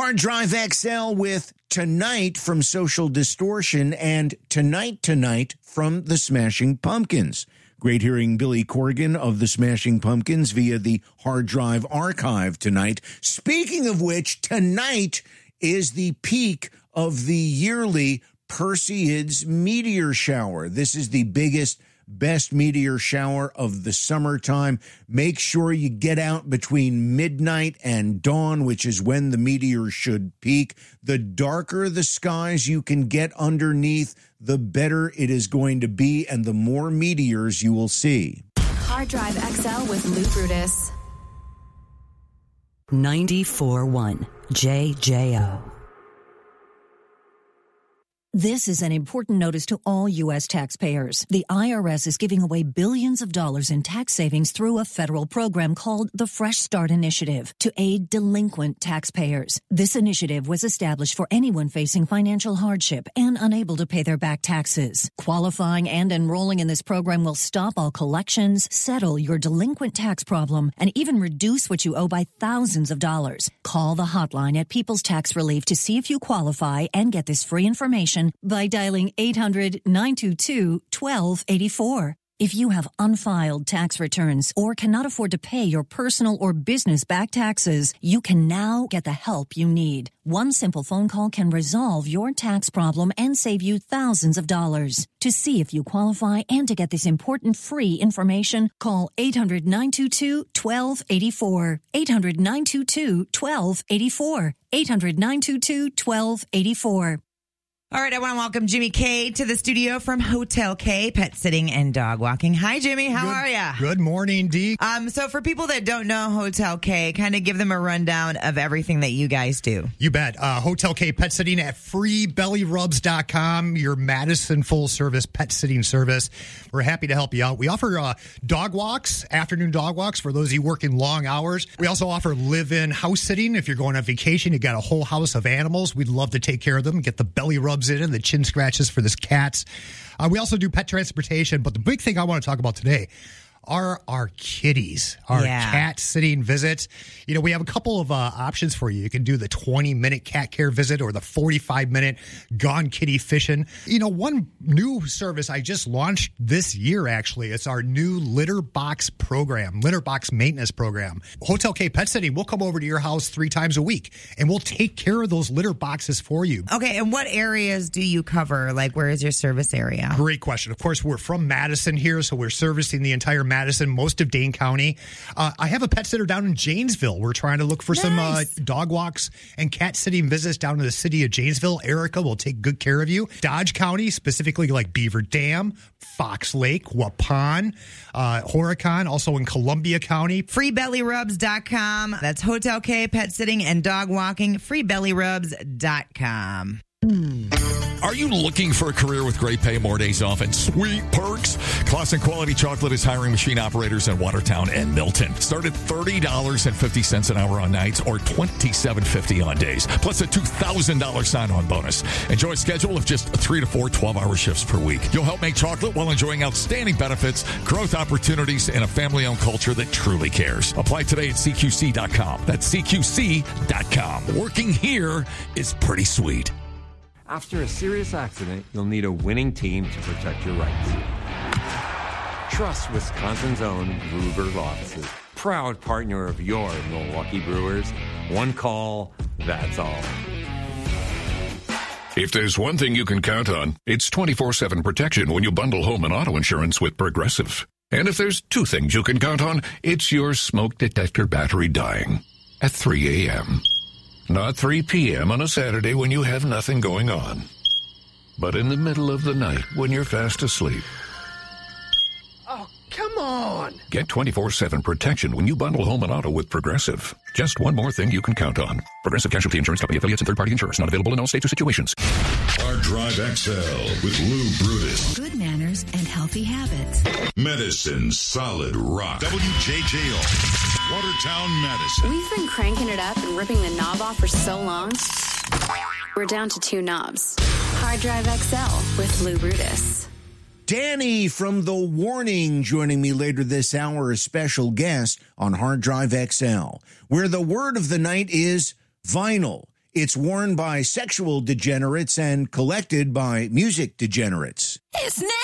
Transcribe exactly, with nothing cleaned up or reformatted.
Hard Drive X L with Tonight from Social Distortion and Tonight Tonight from the Smashing Pumpkins. Great hearing Billy Corgan of the Smashing Pumpkins via the Hard Drive archive tonight. Speaking of which, tonight is the peak of the yearly Perseids meteor shower. This is the biggest, best meteor shower of the summertime. Make sure you get out between midnight and dawn, which is when the meteor should peak. The darker the skies you can get underneath, the better it is going to be, and the more meteors you will see. Hard Drive X L with Lou Brutus. ninety-four point one J J O. This is an important notice to all U S taxpayers. The I R S is giving away billions of dollars in tax savings through a federal program called the Fresh Start Initiative to aid delinquent taxpayers. This initiative was established for anyone facing financial hardship and unable to pay their back taxes. Qualifying and enrolling in this program will stop all collections, settle your delinquent tax problem, and even reduce what you owe by thousands of dollars. Call the hotline at People's Tax Relief to see if you qualify and get this free information by dialing eight hundred, nine two two, one two eight four. If you have unfiled tax returns or cannot afford to pay your personal or business back taxes, you can now get the help you need. One simple phone call can resolve your tax problem and save you thousands of dollars. To see if you qualify and to get this important free information, call eight hundred, nine two two, one two eight four. eight hundred, nine two two, one two eight four. eight hundred, nine two two, one two eight four. All right, I want to welcome Jimmy K to the studio from Hotel K, pet sitting and dog walking. Hi, Jimmy. How good, are you? Good morning, Dee. Um, so for people that don't know Hotel K, kind of give them a rundown of everything that you guys do. You bet. Uh, Hotel K pet sitting at free belly rubs dot com, your Madison full-service pet sitting service. We're happy to help you out. We offer uh, dog walks, afternoon dog walks for those of you working long hours. We also offer live-in house sitting. If you're going on vacation, you got a whole house of animals. We'd love to take care of them, get the belly rubs in and the chin scratches for this cats. Uh, we also do pet transportation, but the big thing I want to talk about today are our kitties, our yeah. cat sitting visits. You know, we have a couple of uh, options for you. You can do the twenty-minute cat care visit or the forty-five minute gone kitty fishing. You know, one new service I just launched this year, actually, it's our new litter box program, litter box maintenance program. Hotel K Pet Sitting, we'll come over to your house three times a week, and we'll take care of those litter boxes for you. Okay, and what areas do you cover? Like, where is your service area? Great question. Of course, we're from Madison here, so we're servicing the entire Madison, most of Dane County. Uh, I have a pet sitter down in Janesville. We're trying to look for nice. some uh, dog walks and cat sitting visits down in the city of Janesville. Erica will take good care of you. Dodge County, specifically like Beaver Dam, Fox Lake, Waupun, uh, Horicon, also in Columbia County. free belly rubs dot com. That's Hotel K, pet sitting and dog walking. free belly rubs dot com. Are you looking for a career with great pay, more days off, and sweet perks? Classic Quality Chocolate is hiring machine operators in Watertown and Milton. Start at thirty dollars and fifty cents an hour on nights or twenty-seven fifty on days, plus a two thousand dollars sign-on bonus. Enjoy a schedule of just three to four twelve-hour shifts per week. You'll help make chocolate while enjoying outstanding benefits, growth opportunities, and a family-owned culture that truly cares. Apply today at C Q C dot com. That's C Q C dot com. Working here is pretty sweet. After a serious accident, you'll need a winning team to protect your rights. Trust Wisconsin's own Ruger Law Offices, proud partner of your Milwaukee Brewers. One call, that's all. If there's one thing you can count on, it's twenty-four seven protection when you bundle home and auto insurance with Progressive. And if there's two things you can count on, it's your smoke detector battery dying at three a.m. Not three p.m. on a Saturday when you have nothing going on, but in the middle of the night when you're fast asleep. Oh, come on! Get twenty-four seven protection when you bundle home and auto with Progressive. Just one more thing you can count on. Progressive Casualty Insurance Company, affiliates, and third-party insurers. Not available in all states or situations. Hard Drive X L with Lou Brutus. Good manners and healthy habits. Medicine Solid Rock. W J J O. Watertown, Madison. We've been cranking it up and ripping the knob off for so long, we're down to two knobs. Hard Drive X L with Lou Brutus. Danny from The Warning joining me later this hour, a special guest on Hard Drive X L, where the word of the night is vinyl. It's worn by sexual degenerates and collected by music degenerates. It's now!